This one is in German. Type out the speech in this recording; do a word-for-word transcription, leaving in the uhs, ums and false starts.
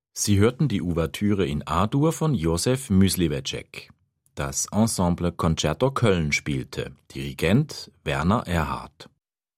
Sie hörten die Ouvertüre in A-Dur von Josef Myslivecek. Das Ensemble Concerto Köln spielte, Dirigent Werner Erhardt.